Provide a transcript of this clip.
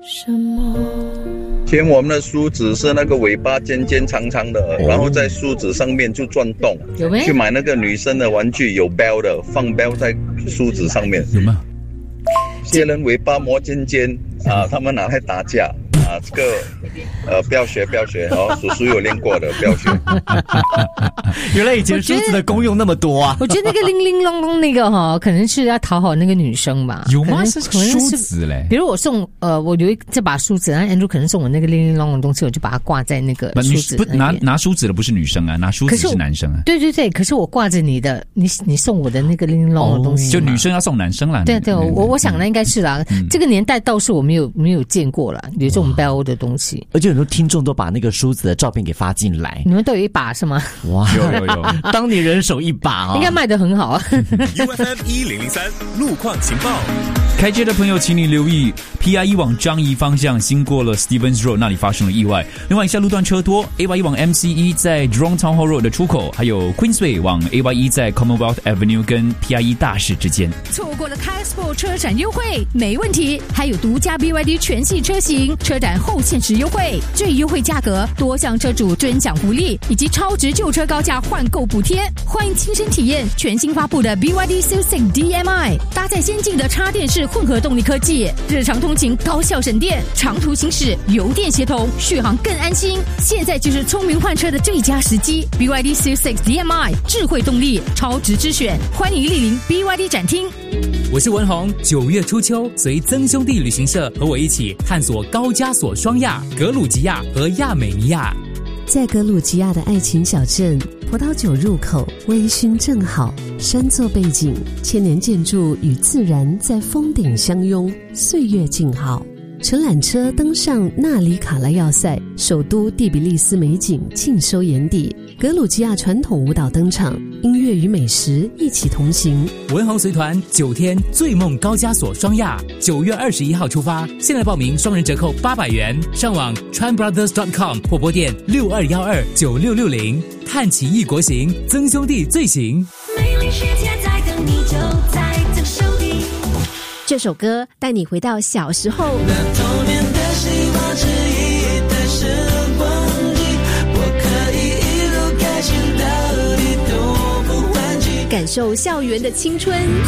什么？ 以前我们的梳子是那个尾巴尖尖长长的，然后在梳子上面就转动。 有没？ 去买那个女生的玩具有 bell 的，放 bell 在梳子上面。 有吗？ 些人尾巴磨尖尖啊，他们拿来打架啊，这个不要学哦，叔叔有练过的，不要学。 原来以前梳子的功用那么多啊！ 我觉得那个铃铃隆隆那个可能是要讨好那个女生吧。 有吗？ 是梳子嘞？ 比如我送我有这把梳子，然后 Andrew 可能送我那个铃铃隆隆的东西，我就把它挂在那个梳子那边。 拿梳子的不是女生啊，拿梳子是男生啊。 对，可是我挂着你的，你送我的那个铃铃隆隆的东西， 就女生要送男生啦。 对，我想那应该是啦。这个年代倒是我没有见过了，有这种 bell 的东西。 而且很多听众都把那个梳子的照片给发进来。 你们都有一把是吗？ 哇， 有， 当你人手一把应该卖得很好。 UFM 1003路况情报。 开车的朋友请你留意 PIE 往樟宜方向经过了 Stevens Road 那里发生了意外，另外以下路段车多 AYE 往 MCE 在 Jurong Town Hall Road 的出口，还有 Queensway 往 AYE 在 Commonwealth Avenue 跟 PIE 大市之间。 错过了 Carexpo 车展优惠没问题，还有独家 BYD 全系车型车展后限时优惠，最优惠价格，多项车主尊享福利以及超值旧车高价换购补贴，欢迎亲身体验全新发布的 BYD Silsing DMI， 搭载先进的插电式混合动力科技，日常通勤高效省电，长途行驶油电协同，续航更安心。现在就是聪明换车的最佳时机 ，BYD Silsing DMI 智慧动力，超值之选，欢迎莅临 BYD 展厅。 我是文宏，9月初秋，随曾兄弟旅行社和我一起探索高加索双亚、格鲁吉亚和亚美尼亚。 在格鲁吉亚的爱情小镇，葡萄酒入口，微醺正好，山作背景，千年建筑与自然在峰顶相拥，岁月静好。乘缆车登上纳里卡拉要塞，首都第比利斯美景尽收眼底。格鲁吉亚传统舞蹈登场，音乐与美食一起同行。 文豪随团9天醉梦高加索双亚，9月21号出发，现在报名双人折扣800元，上网 tranbrothers.com 或拨电62129660，探奇异国行，曾兄弟最行。 美丽世界在等你，就在曾兄弟。 这首歌带你回到小时候， 那童年的希望之一，但是忘记我可以一路开心到底都不换季， 感受校园的青春。